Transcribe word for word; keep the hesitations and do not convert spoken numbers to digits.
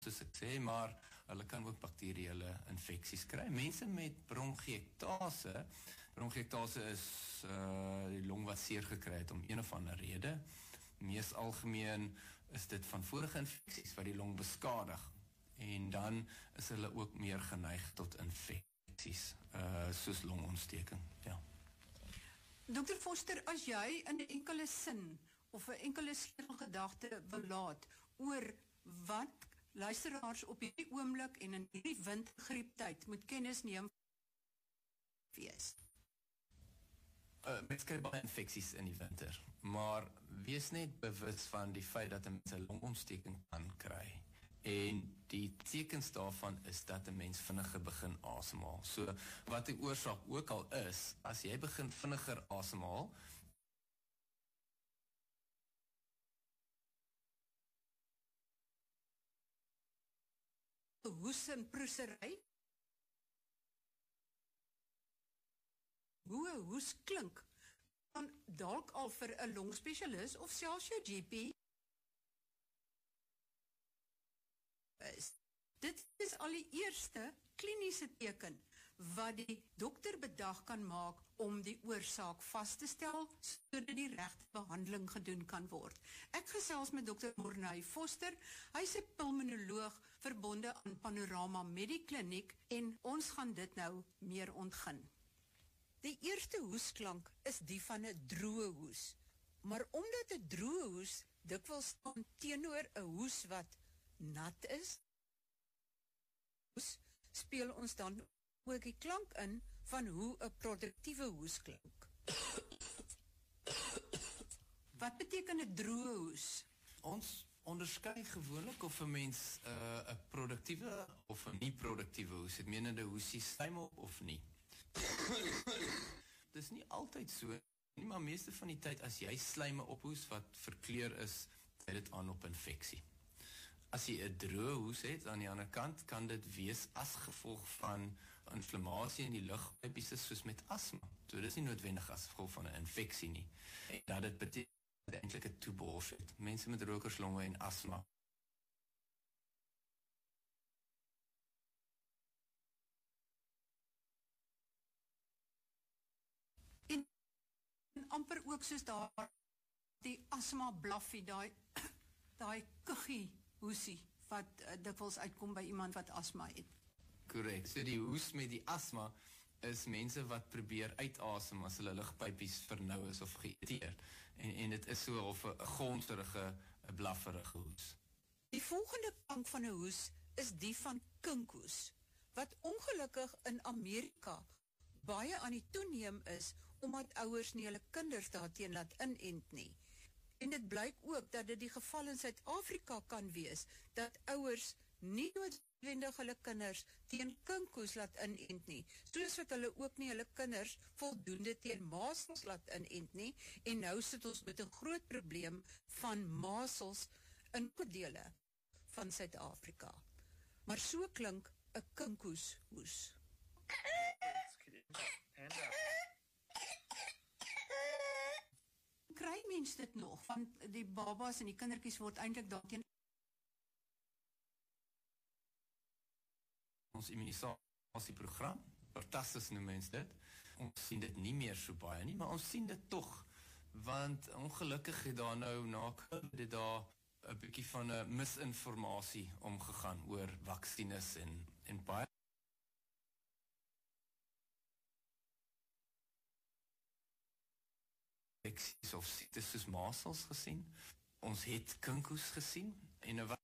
soos ek sê, maar hulle kan ook bakteriële infeksies kry. Mense met bronchiektase, bronchiektase is uh, die long wat seer gekry het om een of ander rede. Mees algemeen is dit van vorige infeksies wat die long beskadig. En dan is hulle ook meer geneig tot infeksies, uh, soos longontsteking, ja. dokter Foster, as jy in 'n enkele sin of 'n enkele sleutelgedagte wil laat oor wat luisteraars op hierdie oomblik en in hierdie wintergrieptyd moet kennis neem wees. Uh, mens kry baie infeksies in die winter, maar wees net bewus van die feit dat 'n mens 'n longontsteking kan kry. En die tekens daarvan is dat 'n mens vinniger begin asemhaal. So wat die oorsaak ook al is, as jy begin vinniger asemhaal, hoes en proesery, hoe 'n hoes klink, dan dalk al vir 'n longspesialis of selfs jou G P is. Dit is al die eerste kliniese teken wat die dokter bedag kan maak om die oorsaak vas te stel sodat die regte behandeling gedoen kan word. Ek gesels met dokter Morney Foster. Hy's 'n pulmonoloog verbonde aan Panorama Medikliniek en ons gaan dit nou meer ontgin. Die eerste hoesklank is die van 'n droë hoes. Maar omdat 'n droë hoes dikwels staan teenoor 'n hoes wat nat is, speel ons dan ook die klank in van hoe 'n produktiewe hoes klink. Wat beteken 'n droë hoes? Ons onderskei gewoonlik of 'n mens 'n uh, produktiewe of 'n nie produktiewe hoes het, menende hoesie slijm op of nie. Dit is nie altyd so nie, maar meeste van die tyd as jy slijme ophoes wat verkleur is, het dit aan op infeksie. As jy 'n droë hoes het, aan die ander kant, kan dit wees as gevolg van inflammasie in die lugpypies soos met asma. So dit is nie noodwendig as gevolg van 'n infeksie nie. En dat dit beteken eintlik 'n two bullshit. Mense met rokerslonge en asma en, en amper ook soos daar die asma blaffie, daai daai kuggie hoesie wat uh, dikwels uitkom by iemand wat asma het. Korrek, so die hoes met die asma is mense wat probeer uitasem as hulle lugpypies vernou is of geïrriteerd. En, en dit is so of 'n gonserige, 'n blafferige hoes. Die volgende klank van 'n hoes is die van kinkhoes, wat ongelukkig in Amerika baie aan die toeneem is, omdat ouers nie hulle kinders daarteen laat inent nie. En dit blyk ook dat dit die geval in Suid-Afrika kan wees, dat ouers nie noodwendig hulle kinders teen kinkhoes laat inent nie, soos wat hulle ook nie hulle kinders voldoende teen masels laat inent nie, en nou sit ons met 'n groot probleem van masels in dele van Suid-Afrika. Maar so klink 'n kinkhoes hoes. Kry mens dit nog, want die babas en die kindertjies word eintlik daarteen. Ons immunisasieprogram, fantasties noem mens dit, ons sien dit nie meer so baie nie, maar ons sien dit tog, want ongelukkig het daar nou na dit daar 'n bietjie van 'n misinformasie omgegaan oor vaksines en, en baie of siektes soos masels gesien. Ons het kinkhoes gesien en 'n